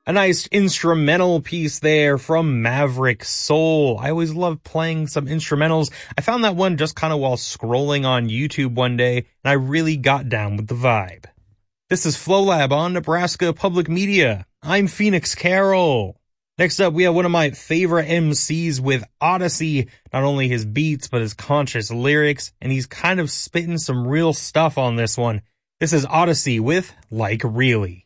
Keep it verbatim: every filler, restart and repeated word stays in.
A nice instrumental piece there from Maverick Soul. I always love playing some instrumentals. I found that one just kind of while scrolling on YouTube one day, and I really got down with the vibe. This is FlowLab on Nebraska Public Media. I'm Phoenix Carroll. Next up, we have one of my favorite M Cs with Odyssey. Not only his beats, but his conscious lyrics, and he's kind of spitting some real stuff on this one. This is Odyssey with Like Really.